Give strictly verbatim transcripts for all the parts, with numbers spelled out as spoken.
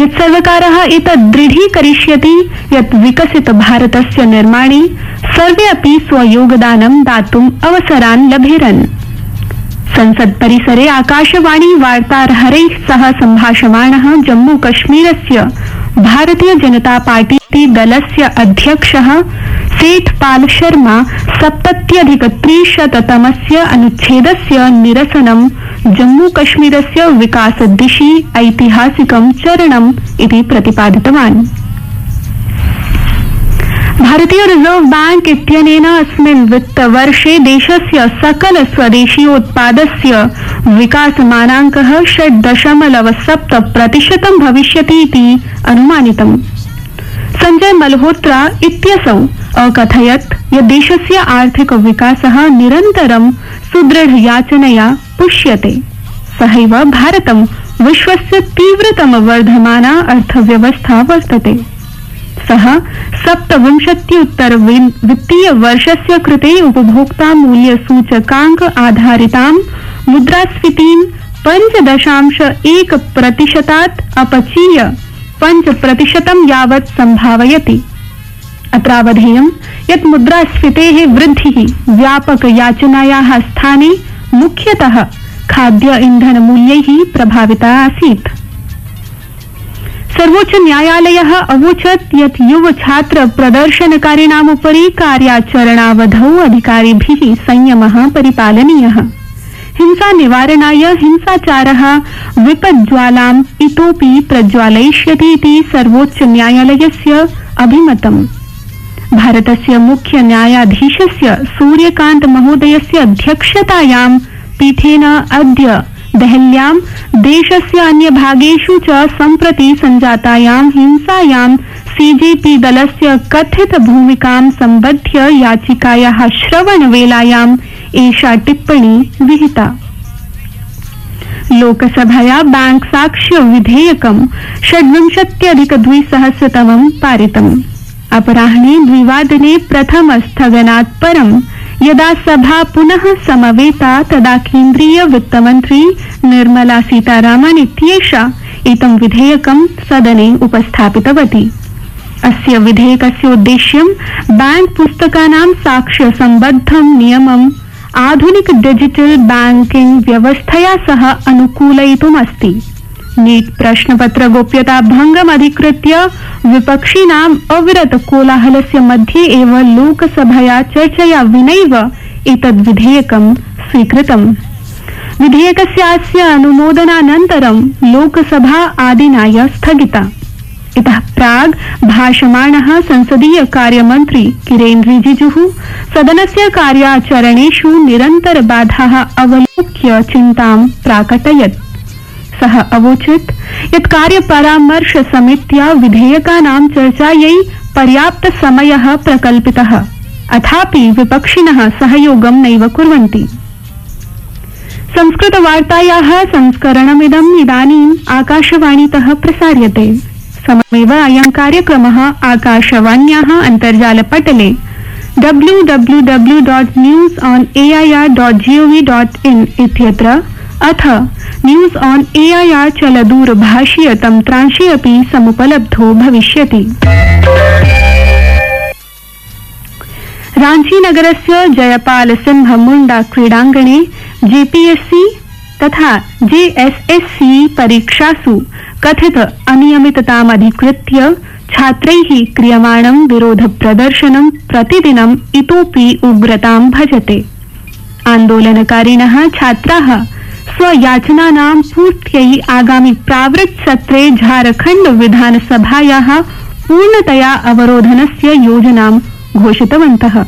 यत् सर्वकारः एतत् दृढीकरिष्यति यत् विकसित भारतस्य निर्माणे सर्वे अपि स्वयोगदानं दातुम् अवसरान् लभेरन्। संसद परिसरे आकाशवाणी वार्ताहरैः सह सम्भाषमाणः जम्मू कश्मीरस्य भारतीय जनता पार्टी दलस्य अध्यक्षः सेठपाल शर्मा सप्तत्यधिक त्रिशततमस्य अनुच्छेदस्य निरसनं जम्मू कश्मीरस्य विकासदिशि ऐतिहासिकं चरणम् इति प्रतिपादितवान्। भारतीय रिजर्व बैंक इत्यनेन अस्मिन् वित्तवर्षे देशस्य सकल स्वदेशीयोत्पादस्य विकासमानाङ्कः षट् दशमलव सप्त प्रतिशतं भविष्यति इति अनुमानितम्। संजय मल्होत्रा इत्यसौ अकथयत् यत् देशस्य आर्थिक विकासः निरन्तरं सुदृढयाचनया पुष्यते। सहैव भारतं विश्वस्य तीव्रतम वर्धमाना अर्थव्यवस्था वर्तते। सः सप्तविंशत्युत्तर वित्तीय वर्षस्य कृते उपभोक्ता मूल्य सूचकांक आधारितां मुद्रास्फीतिं पंच दशांश एक प्रतिशतात् अपचीय पंच प्रतिशतं यावत् संभावयति। अत्रावधेयं यत् मुद्रास्फीतेः वृद्धिः व्यापक याचनायाः स्थाने मुख्यतः खाद्य ईंधन मूल्यैः प्रभाविता आसीत्। सर्वोच्च न्यायालयः अवोचत् यत् युव छात्र प्रदर्शनकारिणामुपरि कार्याचरणावधौ अधिकारिभिः संयमः परिपालनीयः। हिंसा निवारणाय हिंसाचारः विपज्ज्वालाम् इतोपि प्रज्वालयिष्यति इति सर्वोच्च न्यायालयस्य अभिमतम्। भारतस्य मुख्य न्यायाधीशस्य सूर्यकान्त महोदयस्य अध्यक्षतायां पीठेन अद्य देहल्यां देशस्य अन्य भागेषु च सम्प्रति संजातायां हिंसायां सीजेपी दलस्य कथित भूमिकां सम्बध्य याचिकायाः श्रवणवेलायाम् एषा टिप्पणी विहिता। लोकसभया बैंक साक्ष्य विधेयकं षड्विंशत्यधिक द्विसहस्रतमं पारितम्। अपराह्ने द्विवादने प्रथम स्थगनात् परं यदा सभा पुनः समवेता तदा केन्द्रीय वित्तमन्त्री निर्मला सीतारामन् इत्येषा एतं विधेयकं सदने उपस्थापितवती। अस्य विधेयकस्य उद्देश्यं बैंक पुस्तकानां साक्ष्य सम्बद्धं नियमम् आधुनिक डिजिटल बैंकिंग व्यवस्थया सह अनुकूलयितुम् अस्ति। नीट प्रश्नपत्र गोप्यता भंगम् अधिकृत्य विपक्षिणाम् अविरत कोलाहलस्य मध्ये एव लोकसभया चर्चया विनैव एतद् विधेयकं स्वीकृतम्। विधेयकस्यास्य अनुमोदनानन्तरं लोकसभा आदिनाय स्थगिता। इतः प्राग् भाषमाणः संसदीय कार्यमन्त्री किरेन रिजिजुः सदनस्य कार्याचरणेषु निरन्तर बाधाः अवलोक्य चिन्तां प्राकटयत्। सः अवोचत् यत् कार्यपरामर्श समित्या विधेयकानां चर्चायै पर्याप्त समयः प्रकल्पितः, अथापि विपक्षिणः सहयोगं नैव कुर्वन्ति। संस्कृतवार्तायाः संस्करणमिदम् इदानीम् आकाशवाणीतः प्रसार्यते। सममेव अयं कार्यक्रमः आकाशवाण्याः अन्तर्जालपटले W W W dot news on A I R dot gov dot in इत्यत्र अथ news on A I R चलदूरभाषीय तन्त्रांशे अपि समुपलब्धो भविष्यति। रांची नगरस्य जयपाल सिंह मुंडा क्रीडांगणे जेपीएससी तथा जेएसएससी परीक्षासु कथित अनियमितताम् अधिकृत्य छात्रैः क्रियमाणं विरोध प्रदर्शनं प्रतिदिनम् इतोपि उग्रतां भजते। आन्दोलनकारिणः छात्राः स्वयाचनानां पूर्त्यै आगामि प्रावृत् सत्रे झारखण्ड विधानसभायाः पूर्णतया अवरोधनस्य योजनां घोषितवन्तः।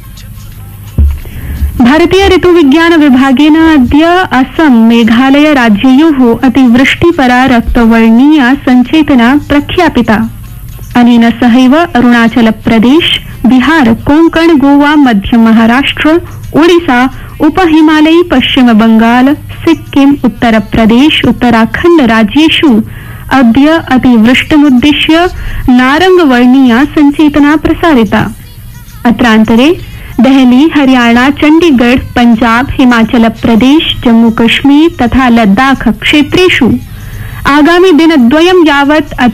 भारतीय ऋतुविज्ञान विभागेन अद्य असम मेघालय राज्ययोः अतिवृष्टिपरा रक्तवर्णीया सञ्चेतना प्रख्यापिता। अनेन सहैव अरुणाचल प्रदेश, बिहार, कोंकण, गोवा, मध्य महाराष्ट्र, ओडिशा, उपहिमालयी पश्चिम बंगाल, सिक्किम, उत्तर प्रदेश, उत्तराखंड राज्येषु अद्य अतिवृष्टिमुद्दिश्य नारंगवर्णीया सञ्चेतना प्रसारिता। अत्रान्तरे देहली, हरियाणा, चंडीगढ़, पंजाब, हिमाचल प्रदेश, जम्मू कश्मीर तथा लद्दाख क्षेत्रेषु आगामि दिनद्वयं यावत्